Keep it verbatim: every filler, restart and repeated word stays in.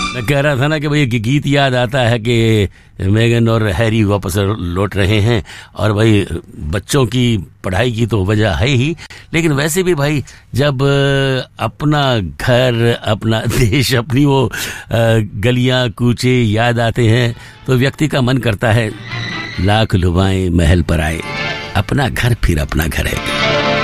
मैं कह रहा था ना कि भाई ये गीत याद आता है कि मेगन और हैरी वापस लौट रहे हैं और भाई बच्चों की पढ़ाई की तो वजह है ही, लेकिन वैसे भी भाई जब अपना घर, अपना देश, अपनी वो गलियां कूचे याद आते हैं तो व्यक्ति का मन करता है लाख लुभाएं महल पर आए, अपना घर फिर अपना घर है।